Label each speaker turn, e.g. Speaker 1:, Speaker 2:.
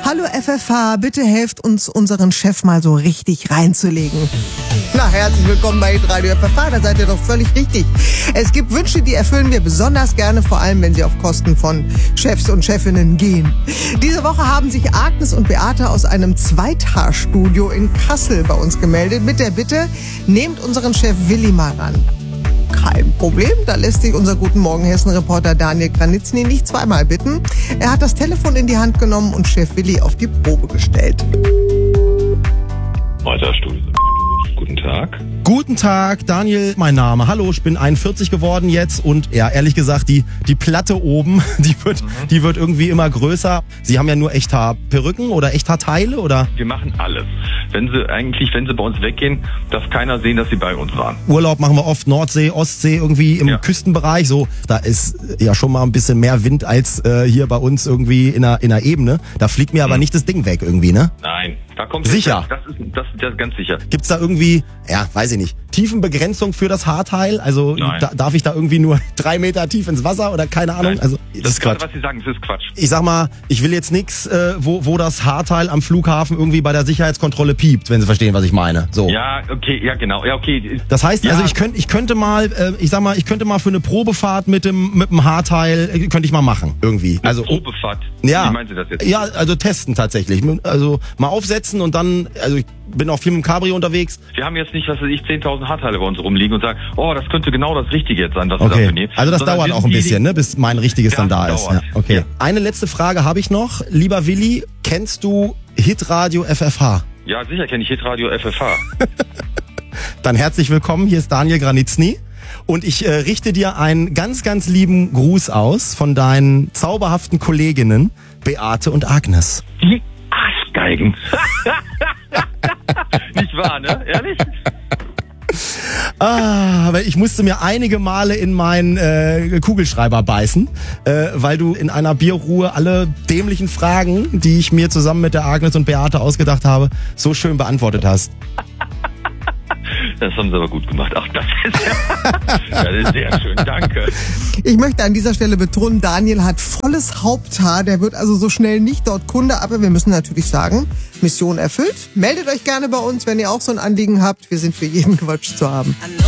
Speaker 1: Hallo FFH, bitte helft uns, unseren Chef mal so richtig reinzulegen. Na, herzlich willkommen bei Radio FFH, da seid ihr doch völlig richtig. Es gibt Wünsche, die erfüllen wir besonders gerne, vor allem wenn sie auf Kosten von Chefs und Chefinnen gehen. Diese Woche haben sich Agnes und Beate aus einem Zweithaarstudio in Kassel bei uns gemeldet mit der Bitte, nehmt unseren Chef Willi mal ran. Kein Problem, da lässt sich unser Guten Morgen Hessen-Reporter Daniel Granitzny nicht zweimal bitten. Er hat das Telefon in die Hand genommen und Chef Willi auf die Probe gestellt.
Speaker 2: Weiterstudio. Guten Tag.
Speaker 3: Guten Tag, Daniel, mein Name. Hallo, ich bin 41 geworden jetzt und ja, ehrlich gesagt, die Platte oben, die wird irgendwie immer größer. Sie haben ja nur Echthaarperücken oder Echthaarteile, oder?
Speaker 2: Wir machen alles. Wenn Sie bei uns weggehen, darf keiner sehen, dass Sie bei uns waren.
Speaker 3: Urlaub machen wir oft, Nordsee, Ostsee, irgendwie im Küstenbereich. So, da ist ja schon mal ein bisschen mehr Wind als hier bei uns irgendwie in einer Ebene. Da fliegt mir aber nicht das Ding weg irgendwie, ne?
Speaker 2: Nein, da kommt
Speaker 3: sicher.
Speaker 2: Das ist ganz sicher.
Speaker 3: Gibt's da irgendwie, ja, weiß ich nicht, Tiefenbegrenzung für das Haarteil? Also darf ich da irgendwie nur 3 Meter tief ins Wasser oder keine Ahnung?
Speaker 2: Nein.
Speaker 3: Also
Speaker 2: Das ist Quatsch. Was Sie sagen, das ist Quatsch.
Speaker 3: Ich sag mal, ich will jetzt nix, wo das Haarteil am Flughafen irgendwie bei der Sicherheitskontrolle piept, wenn Sie verstehen, was ich meine. So.
Speaker 2: Ja, okay, ja genau, ja okay.
Speaker 3: Das heißt, also ich könnte mal für eine Probefahrt mit dem Haarteil könnte ich mal machen irgendwie. Also
Speaker 2: Probefahrt.
Speaker 3: Ja.
Speaker 2: Wie meinen Sie das jetzt?
Speaker 3: Ja, also testen tatsächlich. Also mal aufsetzen und dann, also ich bin auch viel mit dem Cabrio unterwegs.
Speaker 2: Wir haben jetzt nicht, 10.000 Haarteile bei uns rumliegen und sagen, oh, das könnte genau das Richtige jetzt sein, was wir dafür nehmen.
Speaker 3: Also das dauert auch ein bisschen, ne, bis mein richtiges dann da ist.
Speaker 2: Dauert.
Speaker 3: Ja, okay.
Speaker 2: Ja.
Speaker 3: Eine letzte Frage habe ich noch. Lieber Willi, kennst du Hitradio FFH?
Speaker 2: Ja, sicher kenne ich Hitradio FFH.
Speaker 3: Dann herzlich willkommen, hier ist Daniel Granitzny. Und ich richte dir einen ganz, ganz lieben Gruß aus von deinen zauberhaften Kolleginnen Beate und Agnes.
Speaker 2: Die Arschgeigen. Nicht wahr, ne? Ehrlich?
Speaker 3: Aber ich musste mir einige Male in meinen Kugelschreiber beißen, weil du in einer Bierruhe alle dämlichen Fragen, die ich mir zusammen mit der Agnes und Beate ausgedacht habe, so schön beantwortet hast.
Speaker 2: Das haben Sie aber gut gemacht. Ach, das ist sehr schön. Danke.
Speaker 1: Ich möchte an dieser Stelle betonen, Daniel hat volles Haupthaar, der wird also so schnell nicht dort Kunde, aber wir müssen natürlich sagen, Mission erfüllt. Meldet euch gerne bei uns, wenn ihr auch so ein Anliegen habt. Wir sind für jeden Quatsch zu haben.